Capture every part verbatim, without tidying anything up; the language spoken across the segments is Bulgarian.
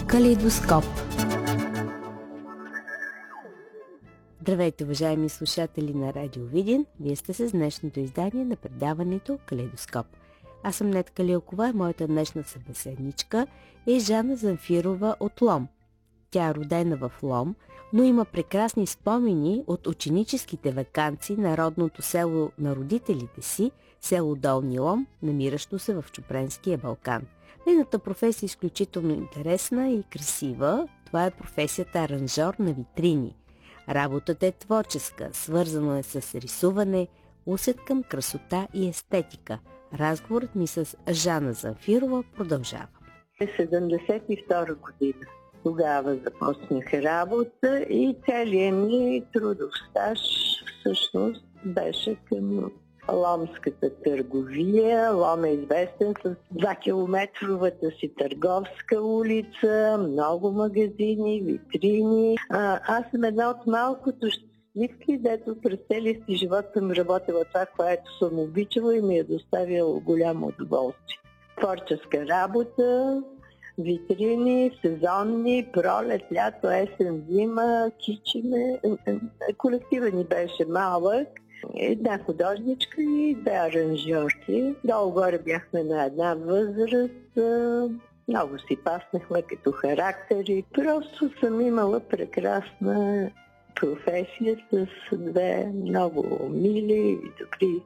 Калейдоскоп. Здравейте, уважаеми слушатели на Радио Видин! Вие сте с днешното издание на предаването Калейдоскоп. Аз съм Нетка Лилкова и моята днешна събеседничка е Жана Замфирова от Лом. Тя е родена в Лом, но има прекрасни спомени от ученическите ваканции на родното село на родителите си, село Долни Лом, намиращо се в Чупренския Балкан. Нейната професия е изключително интересна и красива. Това е професията аранжор на витрини. Работата е творческа, свързана е с рисуване, усет към красота и естетика. Разговорът ми с Жана Замфирова продължава. седемдесет и втора година. Тогава започнах работа и целият ми трудов стаж всъщност беше към ломската търговия. Лом е известен с двакилометровата си търговска улица, много магазини, витрини. А, аз съм една от малкото щастливки, дето през целия си живот съм работила това, което съм обичала и ми е доставило голямо удоволствие. Творческа работа, витрини, сезонни, пролет, лято, есен, зима, кичиме. Колективът ни беше малък. Една художничка и две аранжьорки. Долу-горе бяхме на една възраст. Много си паснахме като характери. Просто съм имала прекрасна професия с две много мили и добри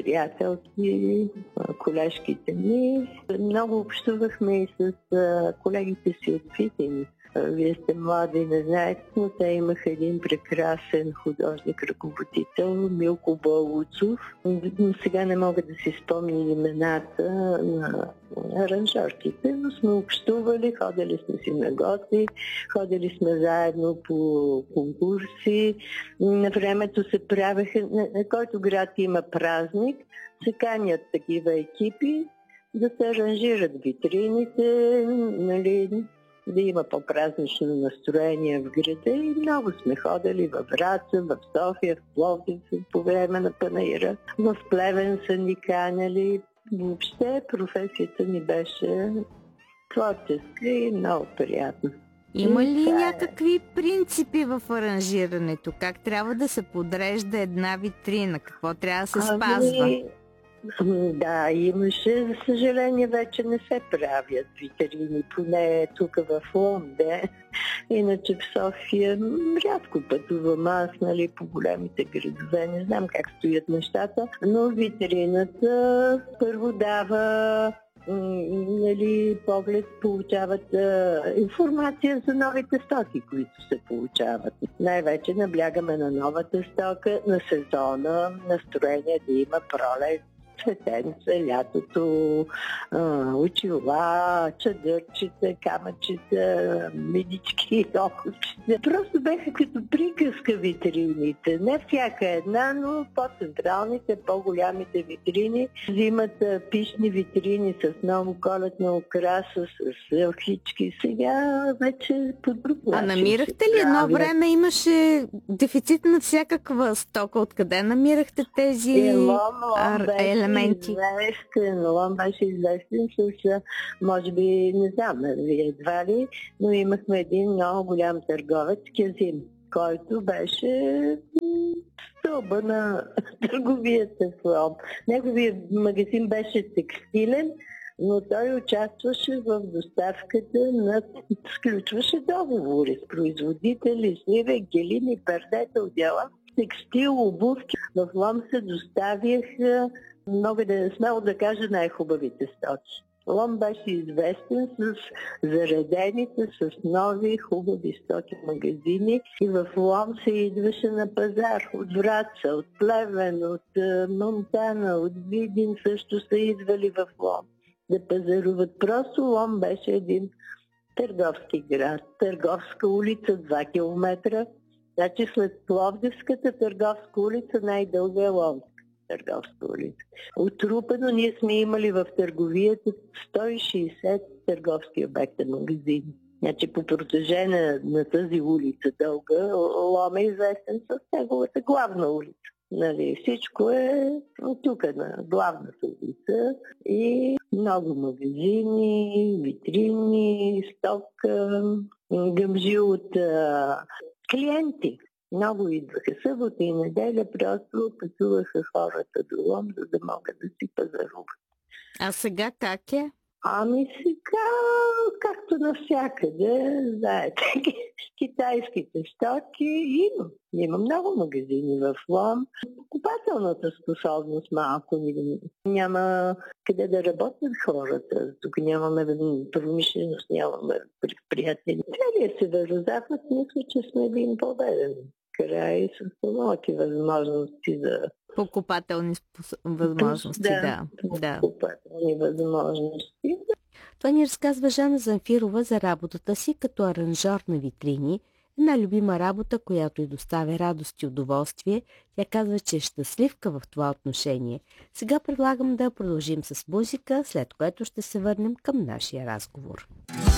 приятелки, колежките ми. Много общувахме и с колегите си от Видин. Вие сте млади и не знаете, но те имаха един прекрасен художник, ръководител, Милко Балуцов. Но сега не мога да си спомня имената на аранжорките, но сме общували, ходили сме си на гости, ходили сме заедно по конкурси. На времето се правеха, на който град има празник, се канят такива екипи да се аранжират витрините, нали, да има по-празнично настроение в града и много сме ходили във Враца, в София, в Пловдив по време на панаира, в Плевен са ни каняли. Въобще професията ни беше творческа и много приятна. Има ли и някакви принципи в аранжирането? Как трябва да се подрежда една витрина? Какво трябва да се спазва? Ами... Да, имаше. За съжаление вече не се правят витрини, поне тук в Ломде. Иначе в София рядко пътувам аз, нали, по големите градове. Не знам как стоят нещата, но витрината първо дава, нали, поглед, получават а, информация за новите стоки, които се получават. Най-вече наблягаме на новата стока, на сезона, настроение да има пролет, цветенце, лятото, очила, чадърчета, камъчета, мидички, околчета. Просто беха като приказка витрините. Не всяка една, но по-централните, по-голямите витрини взимат пишни витрини с много коледна украса, с елхички. Сега вече по друг начин. А намирахте ли едно време, имаше дефицит на всякаква стока? Откъде намирахте тези е, лом, лом елементи? Известен, Лом беше известен с, може би, не знам, едва ли, но имахме един много голям търговец, Кязим, който беше стълба на търговията в Лом. Неговият магазин беше текстилен, но той участваше в доставката на... сключваше договори с производители, сливе, гелини, пердета, отдела, текстил, обувки. В Лом се доставяха, мога да смело да кажа, най-хубавите стоки. Лом беше известен с заредените с нови хубави стоки магазини и в Лом се идваше на пазар от Враца, от Плевен, от Монтана, от Видин също са идвали в Лом да пазаруват. Просто Лом беше един търговски град, търговска улица, два километра. Значи след Пловдивската търговска улица най-дълга е Ломска търговска улица. Отрупано ние сме имали в търговията сто и шейсет търговски обекта, магазини. Значи по протежение на, на тази улица дълга, Лом е известен с неговата главна улица. Нали, всичко е тук на главната улица и много магазини, витрини, стока, гъмжи от а, клиенти. Много идваха събота и неделя, просто пътуваха хората до Лом, за да могат да си пазаруват. А сега как е? Ами сега, както навсякъде, знаете, китайските стоки има. Има много магазини в Лом. Покупателната способност малко няма къде да работят хората. Тук нямаме промишленост, нямаме предприятели. Целият Северозапад, мисля, че сме един победен край с малки възможности за покупателни спос... възможности, да. да. Покупателни възможности. Това ни разказва Жана Замфирова за работата си като аранжор на витрини. Една любима работа, която й доставя радост и удоволствие. Тя казва, че е щастливка в това отношение. Сега предлагам да продължим с музика, след което ще се върнем към нашия разговор.